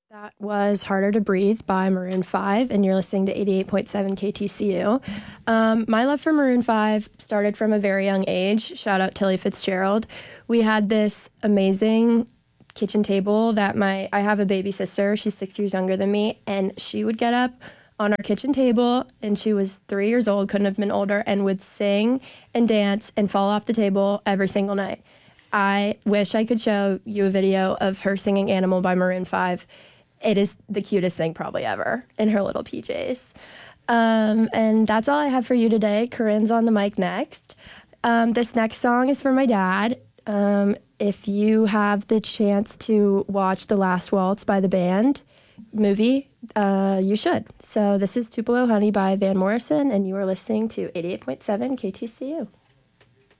That was Harder to Breathe by Maroon 5, and you're listening to 88.7 KTCU. My love for Maroon 5 started from a very young age. Shout out Tilly Fitzgerald. We had this amazing kitchen table that I have a baby sister. She's 6 years younger than me, and she would get up on our kitchen table, and she was 3 years old, couldn't have been older, and would sing and dance and fall off the table every single night. I wish I could show you a video of her singing Animal by Maroon 5. It is the cutest thing probably ever in her little PJs. And that's all I have for you today. Corinne's on the mic next. This next song is for my dad. If you have the chance to watch The Last Waltz by the band movie, you should. So this is Tupelo Honey by Van Morrison, and you are listening to 88.7 KTCU.